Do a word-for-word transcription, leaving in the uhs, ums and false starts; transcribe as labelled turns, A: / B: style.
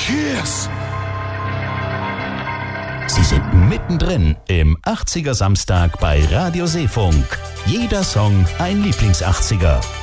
A: Cheers!
B: Sie sind mittendrin im achtziger Samstag bei Radio Seefunk. Jeder Song ein Lieblings-achtziger.